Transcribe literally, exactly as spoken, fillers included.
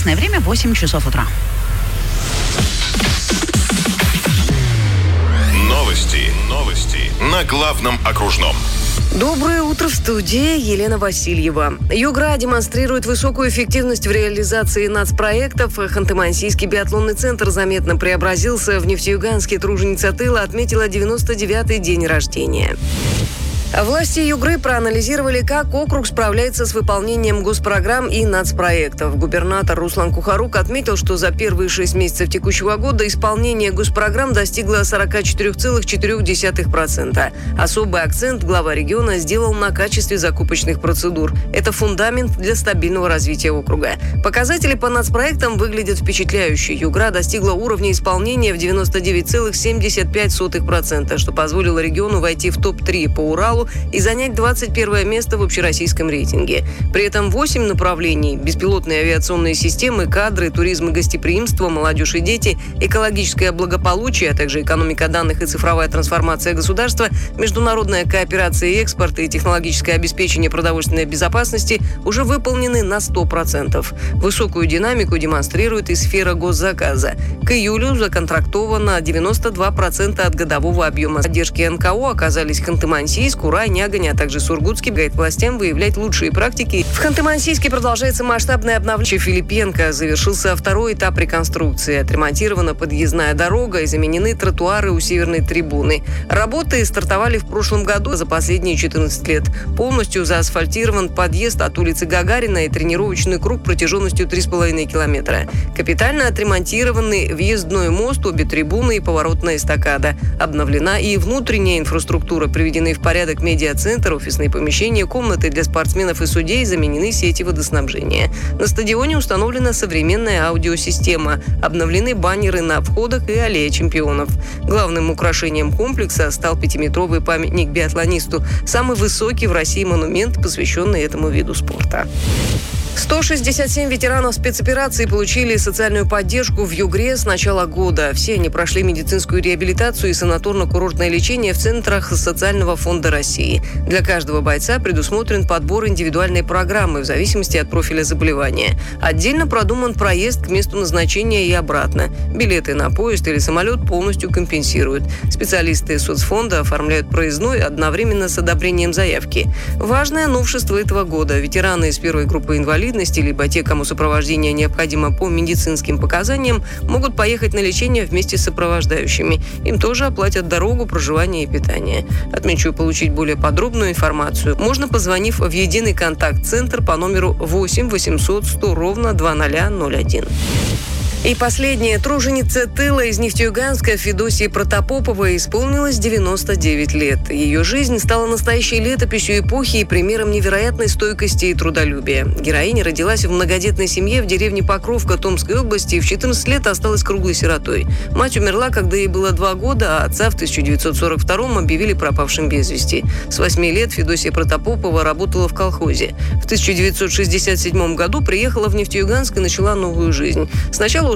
Точное время восемь часов утра. Новости. Новости. На главном окружном. Доброе утро, в студии Елена Васильева. Югра демонстрирует высокую эффективность в реализации нацпроектов. Ханты-Мансийский биатлонный центр заметно преобразился. В Нефтеюганске труженица тыла отметила девяносто девятый день рождения. Власти Югры проанализировали, как округ справляется с выполнением госпрограмм и нацпроектов. Губернатор Руслан Кухарук отметил, что за первые шесть месяцев текущего года исполнение госпрограмм достигло сорок четыре целых четыре десятых процента. Особый акцент глава региона сделал на качестве закупочных процедур. Это фундамент для стабильного развития округа. Показатели по нацпроектам выглядят впечатляюще. Югра достигла уровня исполнения в девяносто девять целых семьдесят пять сотых процента, что позволило региону войти в топ три по Уралу и занять двадцать первое место в общероссийском рейтинге. При этом восемь направлений – беспилотные авиационные системы, кадры, туризм и гостеприимство, молодежь и дети, экологическое благополучие, а также экономика данных и цифровая трансформация государства, международная кооперация и экспорт и технологическое обеспечение продовольственной безопасности уже выполнены на сто процентов. Высокую динамику демонстрирует и сфера госзаказа. К июлю законтрактовано девяносто два процента от годового объема. Поддержки эн ка о оказались Ханты-Мансийск, Ура, Нягань, а также Сургутский, говорит властям выявлять лучшие практики. В Ханты-Мансийске продолжается масштабное обновление Филипенко. Завершился второй этап реконструкции. Отремонтирована подъездная дорога и заменены тротуары у северной трибуны. Работы стартовали в прошлом году за последние четырнадцать лет. Полностью заасфальтирован подъезд от улицы Гагарина и тренировочный круг протяженностью три с половиной километра. Капитально отремонтированный въездной мост, обе трибуны и поворотная эстакада. Обновлена и внутренняя инфраструктура, приведены в порядок медиа-центр, офисные помещения, комнаты для спортсменов и судей, заменены сети водоснабжения. На стадионе установлена современная аудиосистема, обновлены баннеры на входах и аллея чемпионов. Главным украшением комплекса стал пятиметровый памятник биатлонисту, самый высокий в России монумент, посвященный этому виду спорта. сто шестьдесят семь ветеранов спецоперации получили социальную поддержку в Югре с начала года. Все они прошли медицинскую реабилитацию и санаторно-курортное лечение в центрах Социального фонда России. Для каждого бойца предусмотрен подбор индивидуальной программы в зависимости от профиля заболевания. Отдельно продуман проезд к месту назначения и обратно. Билеты на поезд или самолет полностью компенсируют. Специалисты соцфонда оформляют проездной одновременно с одобрением заявки. Важное новшество этого года. Ветераны из первой группы инвалидов либо те, кому сопровождение необходимо по медицинским показаниям, могут поехать на лечение вместе с сопровождающими. Им тоже оплатят дорогу, проживание и питание. Отмечу, получить более подробную информацию можно, позвонив в единый контакт-центр по номеру восемь восемьсот сто ровно два ноль ноль один. И последнее. Труженице тыла из Нефтеюганска Федосии Протопоповой исполнилось девяносто девять лет. Ее жизнь стала настоящей летописью эпохи и примером невероятной стойкости и трудолюбия. Героиня родилась в многодетной семье в деревне Покровка Томской области и в четырнадцать лет осталась круглой сиротой. Мать умерла, когда ей было два года, а отца в тысяча девятьсот сорок втором объявили пропавшим без вести. С восьми лет Федосия Протопопова работала в колхозе. В тысяча девятьсот шестьдесят седьмом году приехала в Нефтеюганск и начала новую жизнь. Сначала